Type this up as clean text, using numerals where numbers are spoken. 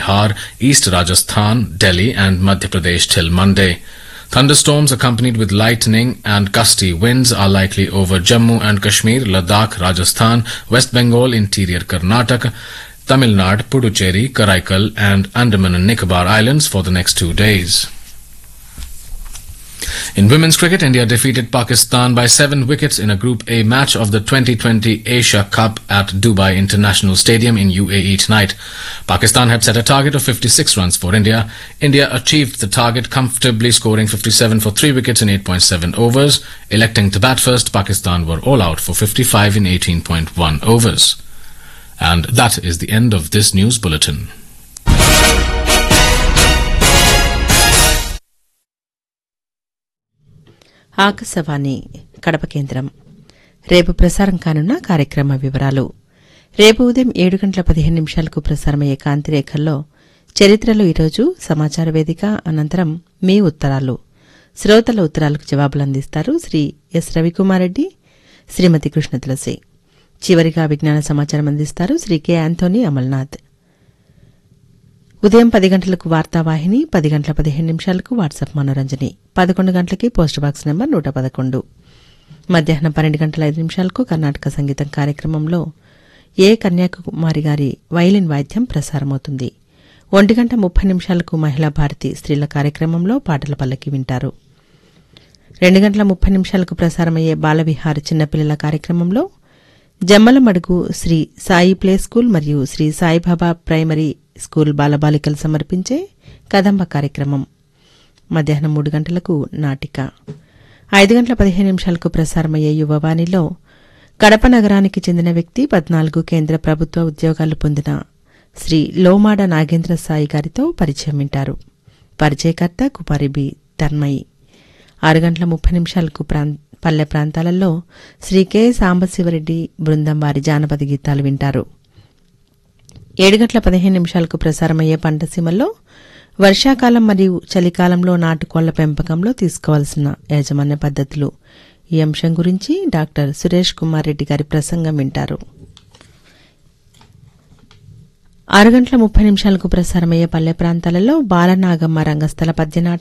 Bihar, East Rajasthan, Delhi and Madhya Pradesh till Monday. Thunderstorms accompanied with lightning and gusty winds are likely over Jammu and Kashmir, Ladakh, Rajasthan, West Bengal, interior Karnataka, Tamil Nadu, Puducherry, Karaikal and Andaman and Nicobar Islands for the next 2 days. In women's cricket, India defeated Pakistan by 7 wickets in a Group A match of the 2020 Asia Cup at Dubai International Stadium in UAE tonight. Pakistan had set a target of 56 runs for India. India achieved the target comfortably, scoring 57 for 3 wickets in 8.7 overs. Electing to bat first, Pakistan were all out for 55 in 18.1 overs. And that is the end of this news bulletin. Akashvani Kadapa కేంద్రం. రేపు ప్రసారం కానున్న కార్యక్రమ వివరాలు. రేపు ఉదయం 7:15 ప్రసారమయ్యే కాంతిరేఖల్లో చరిత్రలో ఈరోజు సమాచార వేదిక అనంతరం మీ ఉత్తరాలు, శ్రోతల ఉత్తరాలకు జవాబులు అందిస్తారు శ్రీ ఎస్ రవికుమారెడ్డి, శ్రీమతి కృష్ణ తులసి. చివరిగా విజ్ఞాన సమాచారం అందిస్తారు శ్రీ కె ఆంథోనీ అమల్నాథ్. ఉదయం 10 గంటలకు వార్తావాహిని, 10:15 వాట్సాప్ మనోరంజని, 11 గంటలకి పోస్ట్ బాక్స్ నంబర్ 111. మధ్యాహ్నం 12:05 కర్ణాటక సంగీతం కార్యక్రమంలో ఏ కన్యాకుమారి గారి వైలిన్ వాద్యం ప్రసారమవుతుంది. 1:30 మహిళా భారతి స్త్రీల కార్యక్రమంలో పాటల పల్లకి వింటారు. 2:30 ప్రసారమయ్యే బాలవిహార్ చిన్నపిల్లల కార్యక్రమంలో జమ్మలమడుగు శ్రీ సాయి ప్లే స్కూల్ మరియు శ్రీ సాయిబాబా ప్రైమరీ స్కూల్ బాలబాలికలు సమర్పించే కదంబ కార్యక్రమం. మధ్యాహ్నం 3 గంటలకు నాటిక. 5:15 ప్రసారమయ్యే యువవాణిలో కడప నగరానికి చెందిన వ్యక్తి 14 కేంద్ర ప్రభుత్వ ఉద్యోగాలు పొందిన శ్రీ లోమాడ నాగేంద్ర సాయి గారితో పరిచయం వింటారు. పరిచయకర్త కుమారి బి తర్మయి. 6:30 పల్లె ప్రాంతాలలో శ్రీ కె సాంబశివరెడ్డి బృందం వారి జానపద గీతాలు వింటారు. 7:15 ప్రసారమయ్యే పంటసీమల్లో వర్షాకాలం మరియు చలికాలంలో నాటుకోళ్ల పెంపకంలో తీసుకోవాల్సిన యాజమాన్య పద్ధతులు, ఈ అంశం గురించి డాక్టర్ సురేష్ కుమార్ రెడ్డి గారి ప్రసంగం వింటారు. 6:30 ప్రసారమయ్యే పల్లె ప్రాంతాలలో బాలనాగమ్మ రంగస్థల పద్యనాటకం,